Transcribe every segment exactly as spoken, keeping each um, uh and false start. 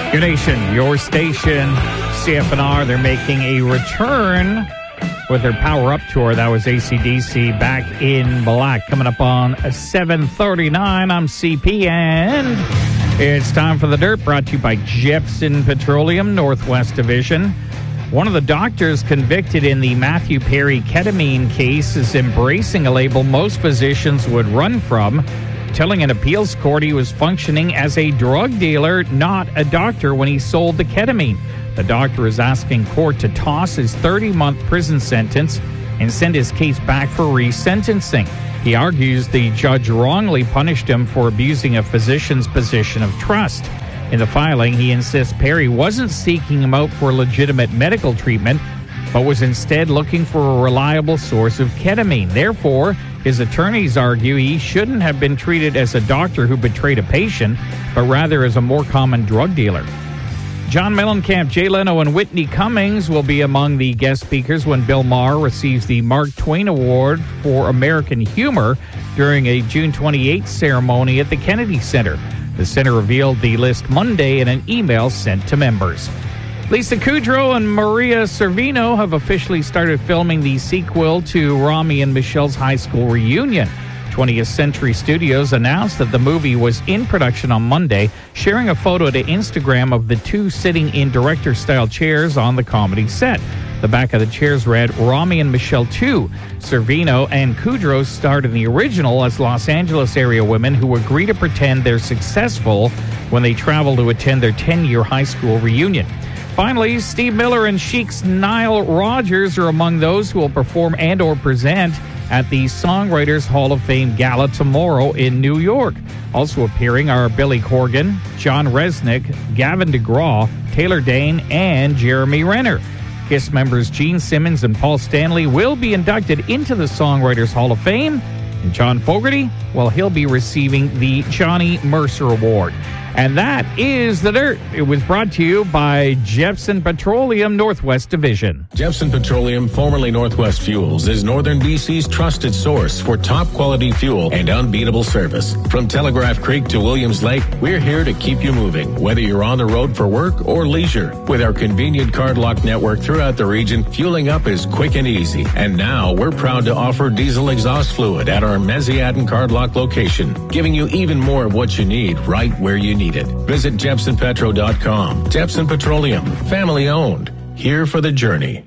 Your nation, your station, C F N R, they're making a return with their Power Up Tour. That was A C D C, Back in Black. Coming up on seven thirty-nine, I'm C P, and it's time for The Dirt, brought to you by Jepson Petroleum, Northwest Division. One of the doctors convicted in the Matthew Perry ketamine case is embracing a label most physicians would run from, telling an appeals court he was functioning as a drug dealer, not a doctor, when he sold the ketamine. The doctor is asking court to toss his thirty-month prison sentence and send his case back for resentencing. He argues the judge wrongly punished him for abusing a physician's position of trust. In the filing, he insists Perry wasn't seeking him out for legitimate medical treatment, but was instead looking for a reliable source of ketamine. Therefore, his attorneys argue he shouldn't have been treated as a doctor who betrayed a patient, but rather as a more common drug dealer. John Mellencamp, Jay Leno, and Whitney Cummings will be among the guest speakers when Bill Maher receives the Mark Twain Award for American Humor during a June twenty-eighth ceremony at the Kennedy Center. The center revealed the list Monday in an email sent to members. Lisa Kudrow and Maria Sorvino have officially started filming the sequel to Romy and Michelle's high school reunion. twentieth Century Studios announced that the movie was in production on Monday, sharing a photo to Instagram of the two sitting in director-style chairs on the comedy set. The back of the chairs read, Romy and Michelle two. Sorvino and Kudrow starred in the original as Los Angeles area women who agree to pretend they're successful when they travel to attend their ten-year high school reunion. Finally, Steve Miller and Chic's Nile Rodgers are among those who will perform and or present at the Songwriters Hall of Fame Gala tomorrow in New York. Also appearing are Billy Corgan, John Resnick, Gavin DeGraw, Taylor Dane, and Jeremy Renner. KISS members Gene Simmons and Paul Stanley will be inducted into the Songwriters Hall of Fame. And John Fogerty, well, he'll be receiving the Johnny Mercer Award. And that is The Dirt. It was brought to you by Jepson Petroleum, Northwest Division. Jepson Petroleum, formerly Northwest Fuels, is Northern B C's trusted source for top-quality fuel and unbeatable service. From Telegraph Creek to Williams Lake, we're here to keep you moving, whether you're on the road for work or leisure. With our convenient cardlock network throughout the region, fueling up is quick and easy. And now, we're proud to offer diesel exhaust fluid at our Mesiatin cardlock location, giving you even more of what you need right where you need it. Visit Jepson Petro dot com. Jepson Petroleum, family owned. Here for the journey.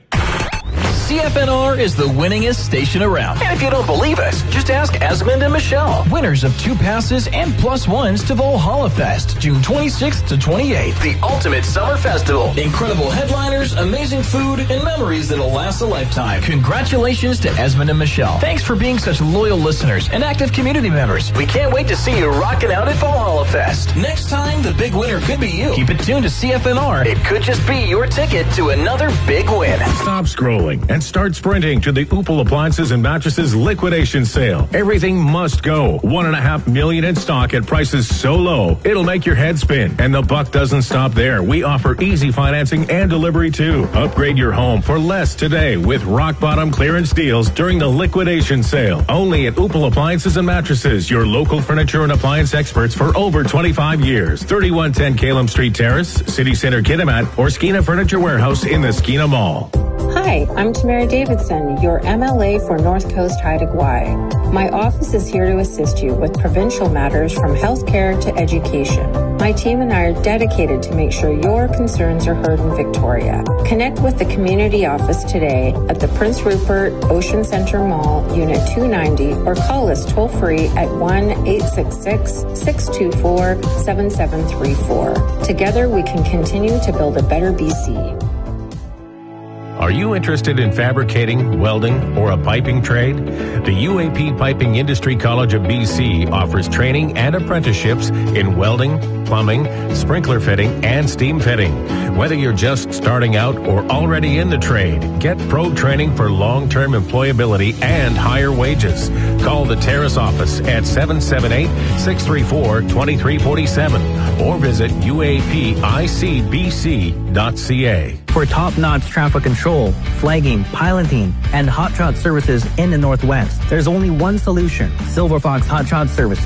C F N R is the winningest station around. And if you don't believe us, just ask Esmond and Michelle, winners of two passes and plus ones to Valhalla Fest, June twenty-sixth to twenty-eighth, the ultimate summer festival. Incredible headliners, amazing food, and memories that'll last a lifetime. Congratulations to Esmond and Michelle. Thanks for being such loyal listeners and active community members. We can't wait to see you rocking out at Valhalla Fest. Next time, the big winner could be you. Keep it tuned to C F N R. It could just be your ticket to another big win. Stop scrolling and start sprinting to the Oopal Appliances and Mattresses liquidation sale. Everything must go. One and a half million in stock at prices so low, it'll make your head spin. And the buck doesn't stop there. We offer easy financing and delivery too. Upgrade your home for less today with rock bottom clearance deals during the liquidation sale. Only at Oopal Appliances and Mattresses, your local furniture and appliance experts for over twenty-five years. thirty-one ten Calum Street Terrace, City Center Kitimat, or Skeena Furniture Warehouse in the Skeena Mall. Hi, I'm Tamara Davidson, your M L A for North Coast Haida Gwaii. My office is here to assist you with provincial matters from healthcare to education. My team and I are dedicated to make sure your concerns are heard in Victoria. Connect with the community office today at the Prince Rupert Ocean Center Mall, Unit two ninety, or call us toll-free at one eight six six, six two four, seven seven three four. Together, we can continue to build a better B C. Are you interested in fabricating, welding, or a piping trade? The U A P Piping Industry College of B C offers training and apprenticeships in welding, plumbing, sprinkler fitting, and steam fitting. Whether you're just starting out or already in the trade, get pro training for long-term employability and higher wages. Call the Terrace office at seven seven eight, six three four, two three four seven or visit U A P I C B C dot C A. For top-notch traffic control, flagging, piloting, and hot shot services in the Northwest, there's only one solution: Silver Fox Hot Shot Services.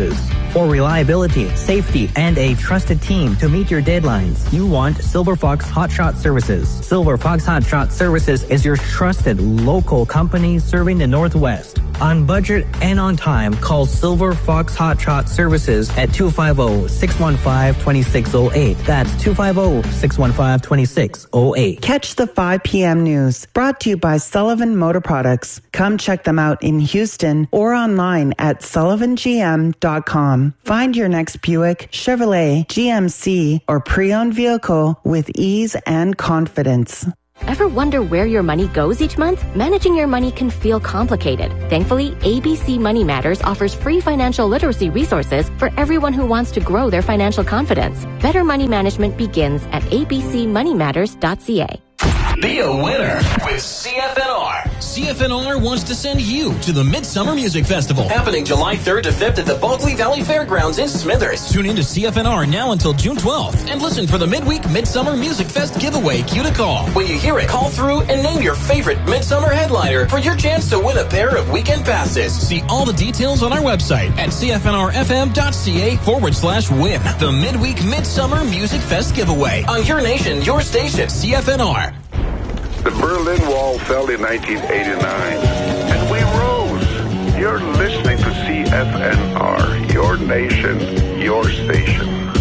For reliability, safety, and a trusted team to meet your deadlines, you want Silver Fox Hotshot Services. Silver Fox Hotshot Services is your trusted local company serving the Northwest. On budget and on time, call Silver Fox Hotshot Services at two five zero, six one five, two six zero eight. That's two five zero, six one five, two six zero eight. Catch the five p.m. news, brought to you by Sullivan Motor Products. Come check them out in Houston or online at sullivan g m dot com. Find your next Buick, Chevrolet, G M C, or pre-owned vehicle with ease and confidence. Ever wonder where your money goes each month? Managing your money can feel complicated. Thankfully, A B C Money Matters offers free financial literacy resources for everyone who wants to grow their financial confidence. Better money management begins at a b c money matters dot c a. Be a winner with C F N R. C F N R wants to send you to the Midsummer Music Festival, happening July third to fifth at the Bulkley Valley Fairgrounds in Smithers. Tune in to C F N R now until June twelfth and listen for the Midweek Midsummer Music Fest giveaway cue to call. When you hear it, call through and name your favorite Midsummer headliner for your chance to win a pair of weekend passes. See all the details on our website at cfnrfm.ca forward slash win. The Midweek Midsummer Music Fest giveaway on your nation, your station, C F N R. The Berlin Wall fell in nineteen eighty-nine, and we rose. You're listening to C F N R, your nation, your station.